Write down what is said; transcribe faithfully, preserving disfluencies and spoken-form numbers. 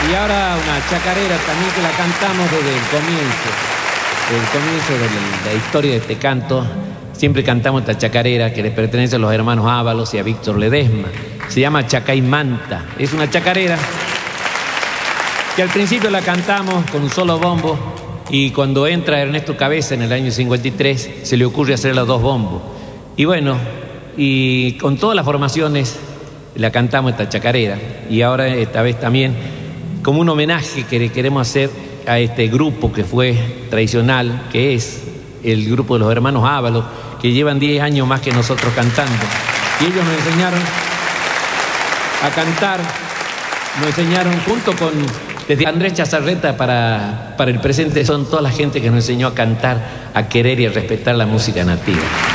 Y ahora una chacarera también que la cantamos desde el comienzo, desde el comienzo de la, la historia de este canto. Siempre cantamos esta chacarera que le pertenece a los hermanos Ábalos y a Víctor Ledesma. Se llama Chacaimanta. Es una chacarera que al principio la cantamos con un solo bombo y cuando entra Ernesto Cabeza en el año cincuenta y tres se le ocurre hacer los dos bombos. Y bueno, y con todas las formaciones la cantamos esta chacarera. Y ahora esta vez también como un homenaje que queremos hacer a este grupo que fue tradicional, que es el grupo de los hermanos Ábalos, que llevan diez años más que nosotros cantando. Y ellos nos enseñaron a cantar, nos enseñaron junto con, desde Andrés Chazarreta para, para el presente, son toda la gente que nos enseñó a cantar, a querer y a respetar la música nativa.